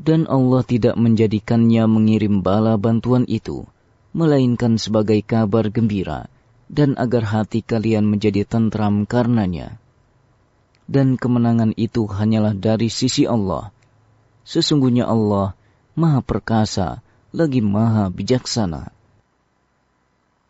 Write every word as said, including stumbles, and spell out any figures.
Dan Allah tidak menjadikannya mengirim bala bantuan itu, melainkan sebagai kabar gembira, dan agar hati kalian menjadi tentram karenanya. Dan kemenangan itu hanyalah dari sisi Allah. Sesungguhnya Allah Maha Perkasa lagi Maha Bijaksana.